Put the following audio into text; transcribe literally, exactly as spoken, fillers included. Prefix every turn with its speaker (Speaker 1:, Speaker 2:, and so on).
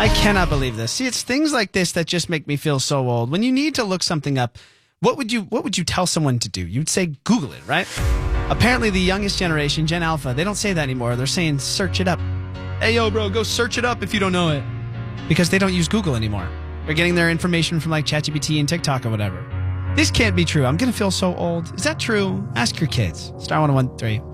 Speaker 1: I cannot believe this. See, it's things like this that just make me feel so old. When you need to look something up, what would you what would you tell someone to do? You'd say Google it, right? Apparently the youngest generation, Gen Alpha, they don't say that anymore. They're saying search it up. Hey, yo, bro, go search it up if you don't know it. Because they don't use Google anymore. They're getting their information from like ChatGPT and TikTok or whatever. This can't be true. I'm going to feel so old. Is that true? Ask your kids. Star one oh one three.